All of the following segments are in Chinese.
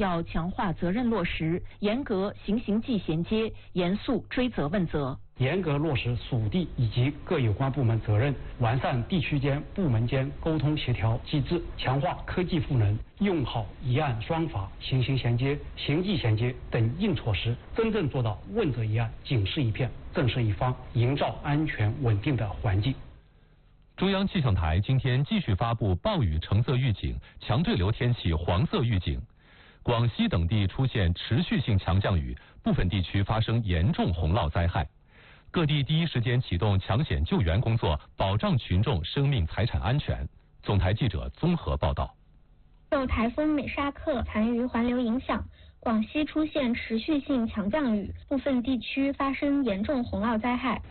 要强化责任落实，严格行刑纪衔接，严肃追责问责。 严格落实属地以及各有关部门责任，完善地区间、部门间沟通协调机制，强化科技赋能，用好一案双罚、行刑衔接、刑纪衔接等硬措施，真正做到问责一案、警示一片、震慑一方，营造安全稳定的环境。 中央气象台今天继续发布暴雨橙色预警、强对流天气黄色预警，广西等地出现持续性强降雨，部分地区发生严重洪涝灾害。各地第一时间启动抢险救援工作，保障群众生命财产安全。总台记者综合报道。 受台风美沙克残余环流影响，广西出现持续性强降雨，部分地区发生严重洪涝灾害。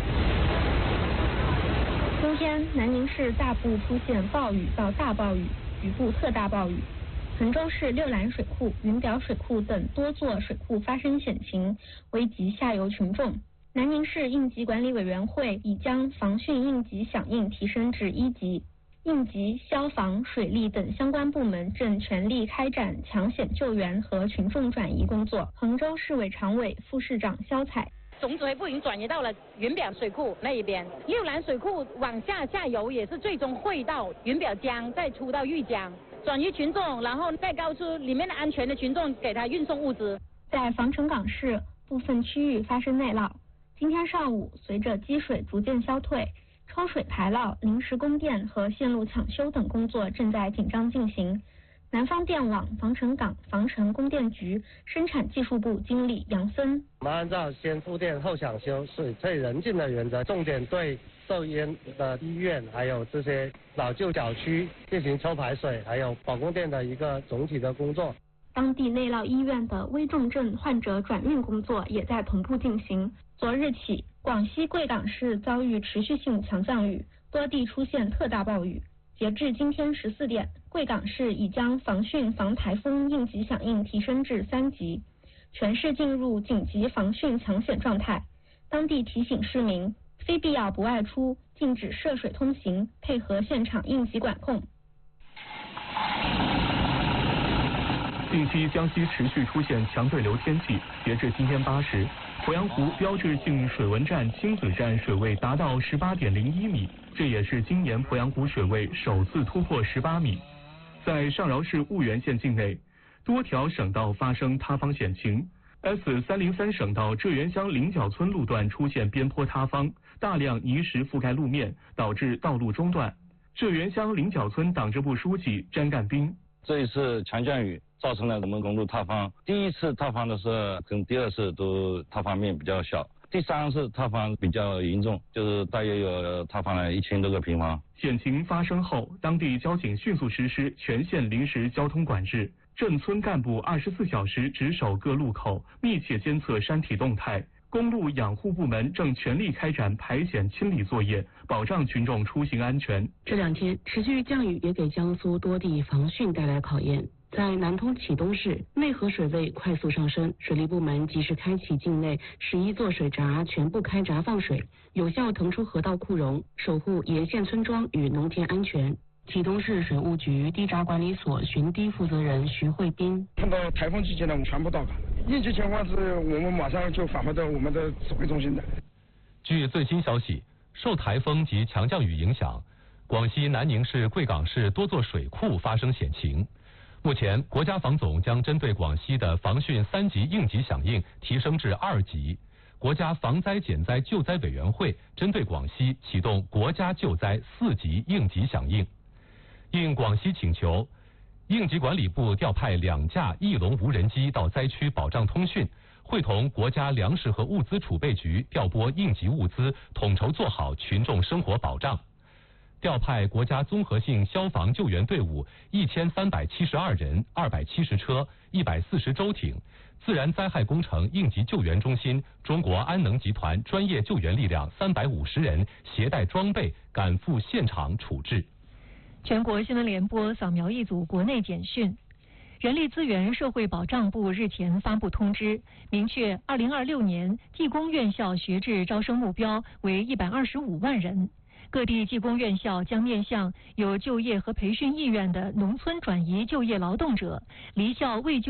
今天，南宁市大部出现暴雨到大暴雨，局部特大暴雨。郴州市六兰水库、云表水库等多座水库发生险情，危及下游群众。南宁市应急管理委员会已将防汛应急响应提升至1级，应急、消防、水利等相关部门正全力开展抢险救援和群众转移工作。郴州市委常委、副市长肖彩。 总指挥部已经转移到了云表水库那一边，六兰水库往下游也是最终汇到云表江，再出到玉江，转移群众，然后再告诉里面的安全的群众给他运送物资。 在防城港市部分区域发生内涝，今天上午随着积水逐渐消退，抽水排涝、临时供电和线路抢修等工作正在紧张进行。南方电网、防城港、防城供电局生产技术部经理杨森： 我们按照先复电后抢修、水退人进的原则，重点对受淹的医院还有这些老旧小区进行抽排水，还有保供电的一个总体的工作。 当地内涝医院的危重症患者转运工作也在同步进行。昨日起，广西贵港市遭遇持续性强降雨，多地出现特大暴雨。截至今天14点，贵港市已将防汛防台风应急响应提升至3级，全市进入紧急防汛抢险状态。当地提醒市民，非必要不外出，禁止涉水通行，配合现场应急管控。 近期江西持续出现强对流天气，截至今天8时，鄱阳湖标志性水文站亲子站水位达到18.01米，这也是今年鄱阳湖水位首次突破18米。在上饶市婺源县境内，多条省道发生塌方险情。S303省道浙源乡菱角村路段出现边坡塌方，大量泥石覆盖路面，导致道路中断。浙源乡菱角村党支部书记詹干兵： 这一次强降雨造成了我们公路塌方，第一次塌方的时候跟第二次都塌方面比较小，第三次塌方比较严重，就是大约有塌方了1000多个平方。 险情发生后，当地交警迅速实施全县临时交通管制，镇村干部24小时值守各路口，密切监测山体动态。公路养护部门正全力开展排险清理作业，保障群众出行安全。 这2天持续降雨也给江苏多地防汛带来考验。在南通启东市，内河水位快速上升，水利部门及时开启境内11座水闸全部开闸放水，有效腾出河道库容，守护沿线村庄与农田安全。启东市水务局堤闸管理所巡堤负责人徐慧斌： 碰到台风期间呢，我们全部到岗，应急情况是我们马上就返回到我们的指挥中心的。 据最新消息，受台风及强降雨影响，广西南宁市、贵港市多座水库发生险情。目前，国家防总将针对广西的防汛3级应急响应提升至2级。国家防灾减灾救灾委员会针对广西启动国家救灾4级应急响应。应广西请求，应急管理部调派2架翼龙无人机到灾区保障通讯，会同国家粮食和物资储备局调拨应急物资，统筹做好群众生活保障。调派国家综合性消防救援队伍1372人、270车、140舟艇，自然灾害工程应急救援中心中国安能集团专业救援力量350人，携带装备赶赴现场处置。 全国新闻联播扫描一组国内简讯。人力资源社会保障部日前发布通知，明确2026年技工院校学制招生目标为125万人。各地技工院校将面向有就业和培训意愿的农村转移就业劳动者，离校未就